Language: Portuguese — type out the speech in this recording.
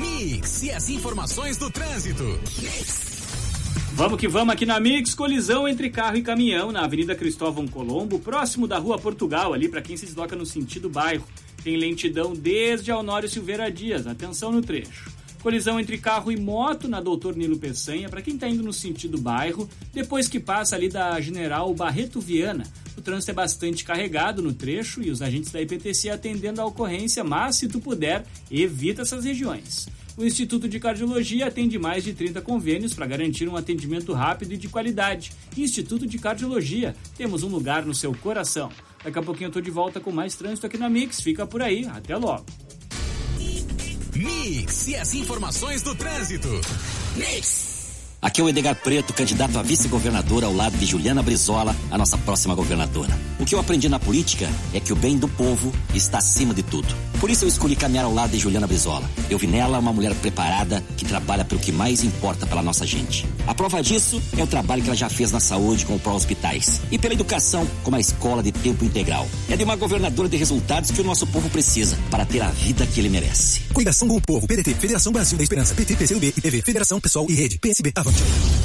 Mix e as informações do trânsito. Vamos que vamos aqui na Mix. Colisão entre carro e caminhão na Avenida Cristóvão Colombo, próximo da Rua Portugal, ali para quem se desloca no sentido bairro. Tem lentidão desde a Honório Silveira Dias. Atenção no trecho. Colisão entre carro e moto na Doutor Nilo Peçanha, para quem está indo no sentido bairro, depois que passa ali da General Barreto Viana. O trânsito é bastante carregado no trecho e os agentes da IPTC atendendo a ocorrência, mas se tu puder, evita essas regiões. O Instituto de Cardiologia atende mais de 30 convênios para garantir um atendimento rápido e de qualidade. Instituto de Cardiologia, temos um lugar no seu coração. Daqui a pouquinho eu tô de volta com mais trânsito aqui na Mix. Fica por aí, até logo. Mix e as informações do trânsito. Mix. Aqui é o Edgar Preto, candidato a vice-governador ao lado de Juliana Brizola, a nossa próxima governadora. O que eu aprendi na política é que o bem do povo está acima de tudo. Por isso eu escolhi caminhar ao lado de Juliana Brizola. Eu vi nela uma mulher preparada que trabalha pelo que mais importa pela nossa gente. A prova disso é o trabalho que ela já fez na saúde com o pró-hospitais e pela educação com uma escola de tempo integral. É de uma governadora de resultados que o nosso povo precisa para ter a vida que ele merece. Coligação com o Povo, PDT, Federação Brasil da Esperança, PT, PCdoB e TV, Federação Pessoal e Rede, PSB, avante.